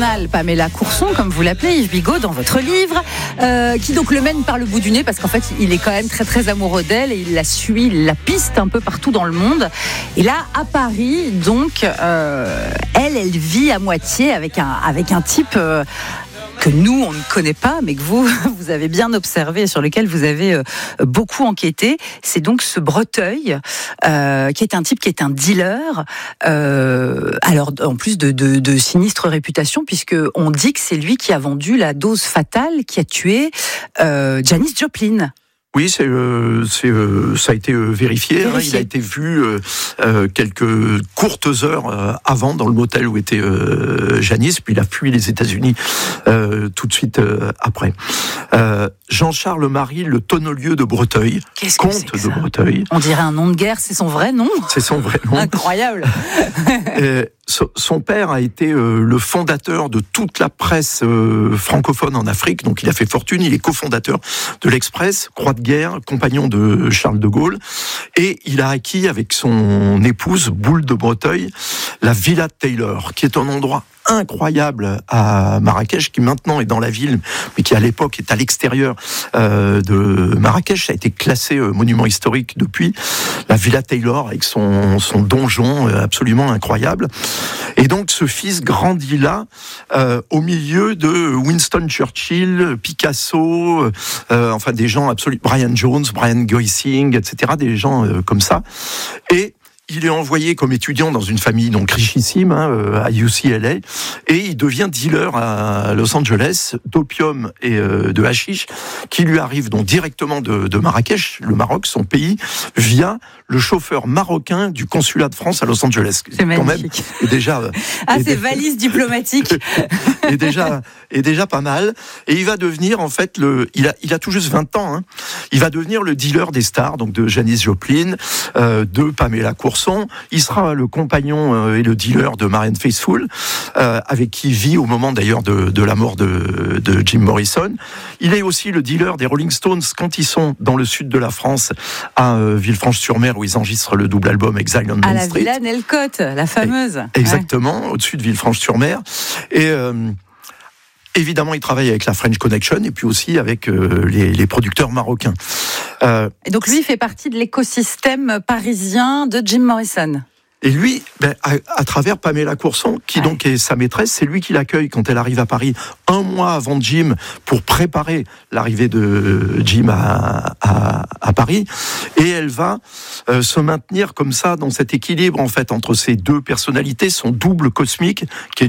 infernale Pamela Courson, comme vous l'appelez, Yves Bigot, dans votre livre, qui donc le mène par le bout du nez, parce qu'en fait, il est quand même très très amoureux d'elle et il la suit, il la piste un peu partout dans le monde. Et là, à Paris, donc, elle vit à moitié avec un type... que nous, on ne connaît pas, mais que vous avez bien observé et sur lequel vous avez beaucoup enquêté. C'est donc ce Breteuil, qui est un type qui est un dealer, alors en plus de sinistre réputation, puisqu'on dit que c'est lui qui a vendu la dose fatale qui a tué Janis Joplin. Oui, ça a été vérifié. Hein, il a été vu quelques courtes heures avant dans le motel où était Janis, puis il a fui les États-Unis tout de suite après. Jean-Charles Marie Le Tonnelieu de Breteuil, comte de Breteuil. On dirait un nom de guerre, c'est son vrai nom. C'est son vrai nom. Incroyable. Son père a été le fondateur de toute la presse francophone en Afrique, donc il a fait fortune, il est cofondateur de l'Express, Croix de guerre, compagnon de Charles de Gaulle, et il a acquis avec son épouse, Boule de Breteuil, la Villa Taylor, qui est un endroit incroyable à Marrakech, qui maintenant est dans la ville, mais qui à l'époque est à l'extérieur de Marrakech. Ça a été classé monument historique depuis. La Villa Taylor avec son donjon absolument incroyable. Et donc ce fils grandit là, au milieu de Winston Churchill, Picasso, enfin des gens absolument, Brian Jones, Brian Goising, etc., des gens comme ça. Et il est envoyé comme étudiant dans une famille donc richissime à UCLA, et il devient dealer à Los Angeles d'opium et de hashish, qui lui arrive donc directement de Marrakech, le Maroc, son pays, via le chauffeur marocain du consulat de France à Los Angeles. C'est magnifique. Quand même, déjà, ces valises diplomatiques. est déjà pas mal. Et il va devenir en fait il a tout juste 20 ans. Hein. Il va devenir le dealer des stars, donc de Janis Joplin, de Pamela Courson. Il sera le compagnon et le dealer de Marianne Faithfull, avec qui il vit au moment d'ailleurs de la mort de Jim Morrison. Il est aussi le dealer des Rolling Stones quand ils sont dans le sud de la France, à Villefranche-sur-Mer, où ils enregistrent le double album Exile on Main Street. À la Villa Nelcote, la fameuse. Exactement, au-dessus de Villefranche-sur-Mer. Et évidemment, il travaille avec la French Connection et puis aussi avec les producteurs marocains. Et donc lui fait partie de l'écosystème parisien de Jim Morrison. Et lui, à travers Pamela Courson, qui donc est sa maîtresse, c'est lui qui l'accueille quand elle arrive à Paris, un mois avant Jim, pour préparer l'arrivée de Jim à Paris. Et elle va se maintenir comme ça dans cet équilibre en fait entre ces deux personnalités, son double cosmique, qui est